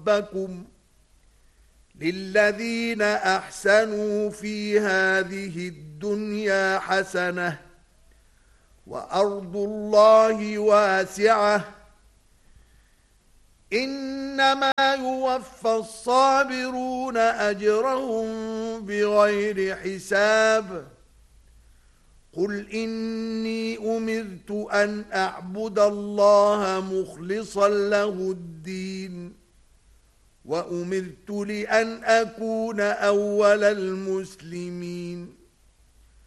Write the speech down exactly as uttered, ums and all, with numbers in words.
ربكم للذين أحسنوا في هذه الدنيا حسنة وأرض الله واسعة إنما يوفى الصابرون أجرهم بغير حساب قل إني أمرت أن أعبد الله مخلصا له الدين وأمرت لأن أكون أول المسلمين